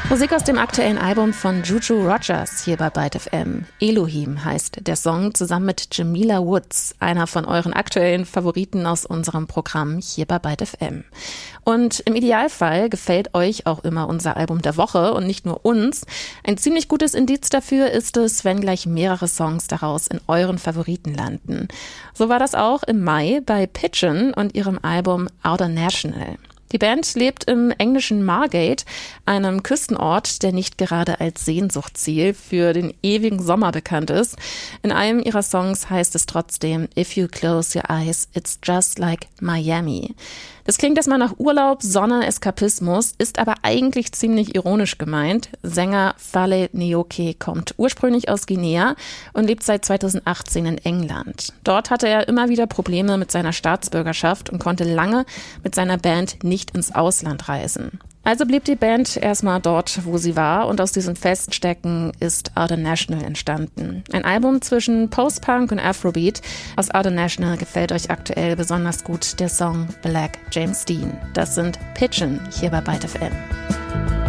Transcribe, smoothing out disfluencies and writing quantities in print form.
Musik aus dem aktuellen Album von Juju Rogers hier bei Byte FM. Elohim heißt der Song zusammen mit Jamila Woods, einer von euren aktuellen Favoriten aus unserem Programm hier bei Byte FM. Und im Idealfall gefällt euch auch immer unser Album der Woche und nicht nur uns. Ein ziemlich gutes Indiz dafür ist es, wenn gleich mehrere Songs daraus in euren Favoriten landen. So war das auch im Mai bei Pigeon und ihrem Album Outer National. Die Band lebt im englischen Margate, einem Küstenort, der nicht gerade als Sehnsuchtsziel für den ewigen Sommer bekannt ist. In einem ihrer Songs heißt es trotzdem, "If you close your eyes, it's just like Miami." Das klingt erstmal nach Urlaub, Sonne, Eskapismus, ist aber eigentlich ziemlich ironisch gemeint. Sänger Fale Nyoke kommt ursprünglich aus Guinea und lebt seit 2018 in England. Dort hatte er immer wieder Probleme mit seiner Staatsbürgerschaft und konnte lange mit seiner Band nicht ins Ausland reisen. Also blieb die Band erstmal dort, wo sie war, und aus diesem Feststecken ist Outer National entstanden. Ein Album zwischen Post-Punk und Afrobeat. Aus Outer National gefällt euch aktuell besonders gut der Song Black James Dean. Das sind Pigeon hier bei Byte FM.